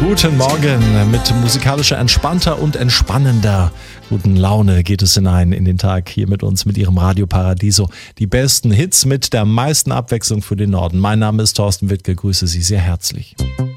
Guten Morgen. Mit musikalischer, entspannter und entspannender guten Laune geht es hinein in den Tag hier mit uns, mit Ihrem Radio Paradiso. Die besten Hits mit der meisten Abwechslung für den Norden. Mein Name ist Thorsten Wittke, grüße Sie sehr herzlich.